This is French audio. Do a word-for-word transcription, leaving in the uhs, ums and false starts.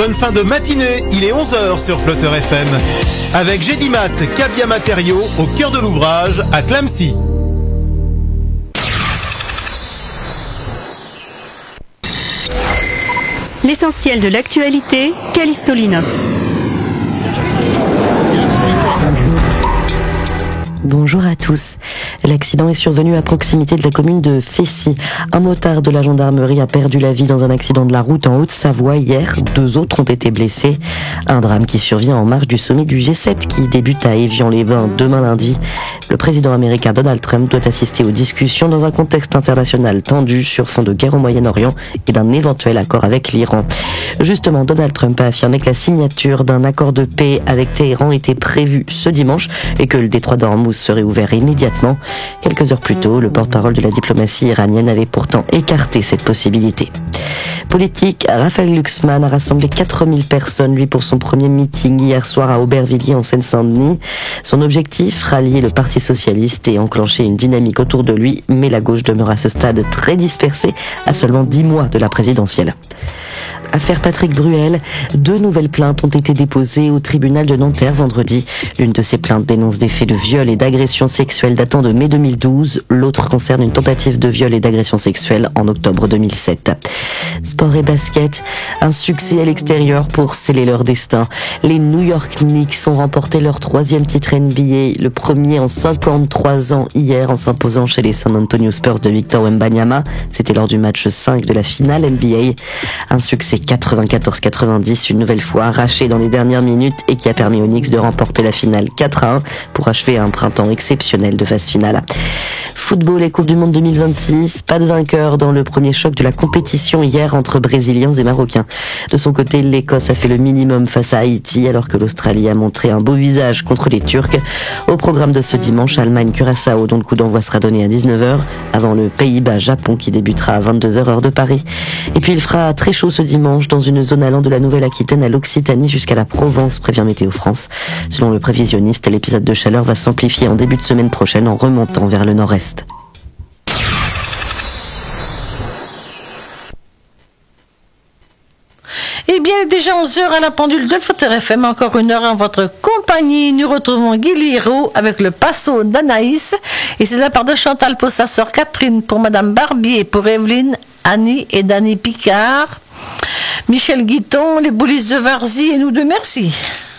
bonne fin de matinée, il est onze heures sur Flutter F M. Avec Gédimat, Cabia Matériaux, au cœur de l'ouvrage, à Clamecy. L'essentiel de l'actualité, Callisto Linov. Bonjour à tous. L'accident est survenu à proximité de la commune de Fessy. Un motard de la gendarmerie a perdu la vie dans un accident de la route en Haute-Savoie hier. Deux autres ont été blessés. Un drame qui survient en marge du sommet du G sept qui débute à Évian-les-Bains demain lundi. Le président américain Donald Trump doit assister aux discussions dans un contexte international tendu sur fond de guerre au Moyen-Orient et d'un éventuel accord avec l'Iran. Justement, Donald Trump a affirmé que la signature d'un accord de paix avec Téhéran était prévue ce dimanche et que le détroit d'Ormuz serait ouvert immédiatement. Quelques heures plus tôt, le porte-parole de la diplomatie iranienne avait pourtant écarté cette possibilité. Politique, Raphaël Glucksmann a rassemblé quatre mille personnes, lui, pour son premier meeting hier soir à Aubervilliers en Seine-Saint-Denis. Son objectif, rallier le Parti socialiste et enclencher une dynamique autour de lui, mais la gauche demeure à ce stade très dispersée à seulement dix mois de la présidentielle. Affaire Patrick Bruel, deux nouvelles plaintes ont été déposées au tribunal de Nanterre vendredi. L'une de ces plaintes dénonce des faits de viol et d'agression sexuelle datant de mai deux mille douze. L'autre concerne une tentative de viol et d'agression sexuelle en octobre deux mille sept. Sport et basket, un succès à l'extérieur pour sceller leur destin. Les New York Knicks ont remporté leur troisième titre N B A, le premier en cinquante-trois ans hier en s'imposant chez les San Antonio Spurs de Victor Wembanyama. C'était lors du match cinq de la finale N B A. Un succès quatre-vingt-quatorze à quatre-vingt-dix, une nouvelle fois arraché dans les dernières minutes et qui a permis aux Knicks de remporter la finale quatre à un pour achever un printemps exceptionnel de phase finale. Football et Coupe du Monde deux mille vingt-six, pas de vainqueur dans le premier choc de la compétition hier entre Brésiliens et Marocains. De son côté, l'Écosse a fait le minimum face à Haïti alors que l'Australie a montré un beau visage contre les Turcs. Au programme de ce dimanche, Allemagne-Curaçao dont le coup d'envoi sera donné à dix-neuf heures avant le Pays-Bas-Japon qui débutera à vingt-deux heures heure de Paris. Et puis il fera très chaud ce dimanche dans une zone allant de la Nouvelle-Aquitaine à l'Occitanie jusqu'à la Provence, prévient Météo France. Selon le prévisionniste, l'épisode de chaleur va s'amplifier en début de semaine prochaine en remontant vers le nord-est. Eh bien, déjà onze heures à la pendule de Flutter F M, encore une heure en votre compagnie. Nous retrouvons Guy Liraud avec le Passo d'Anaïs. Et c'est de la part de Chantal pour sa sœur Catherine, pour Madame Barbier, pour Evelyne, Annie et Danny Picard, Michel Guiton, les Boulisses de Varzy et nous deux, merci.